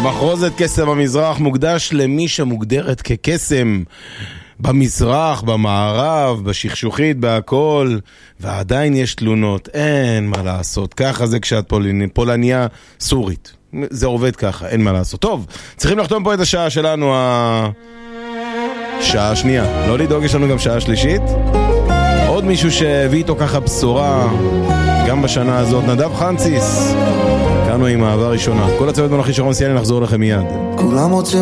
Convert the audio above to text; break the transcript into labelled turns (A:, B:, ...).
A: מחרוזת קסם המזרח מוקדש למי שמוגדרת כקסם במזרח, במערב, בשכשוכית, בהכל, ועדיין יש תלונות, אין מה לעשות. ככה זה כשאת פולניה סורית. זה עובד ככה, אין מה לעשות. טוב, צריכים לחתום פה את השעה שלנו, השעה השנייה. לא לדאוג, יש לנו גם שעה שלישית. עוד מישהו שהביא איתו ככה בשורה, גם בשנה הזאת, נדב חנציס. כאנו עם אהבה ראשונה. כל הצוות מנחי שרון סייני, נחזור לכם מיד. כולם